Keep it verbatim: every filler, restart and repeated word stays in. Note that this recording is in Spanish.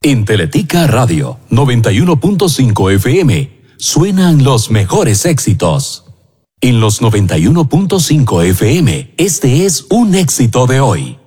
En Teletica Radio noventa y uno punto cinco F M suenan los mejores éxitos. En los noventa y uno punto cinco F M, este es un éxito de hoy.